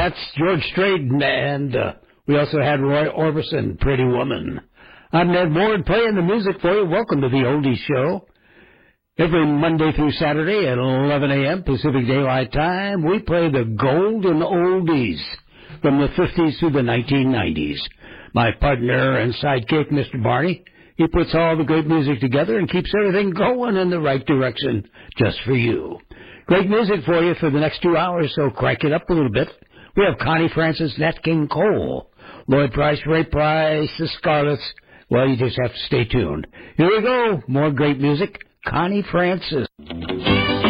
that's George Strait, and we also had Roy Orbison, Pretty Woman. I'm Ned Ward playing the music for you. Welcome to the Oldies Show. Every Monday through Saturday at 11 a.m. Pacific Daylight Time, we play the golden oldies from the 50s to the 1990s. My partner and sidekick, Mr. Barney, he puts all the great music together and keeps everything going in the right direction just for you. Great music for you for the next 2 hours, so crank it up a little bit. We have Connie Francis, Nat King Cole, Lloyd Price, Ray Price, the Scarlets. Well, you just have to stay tuned. Here we go. More great music. Connie Francis.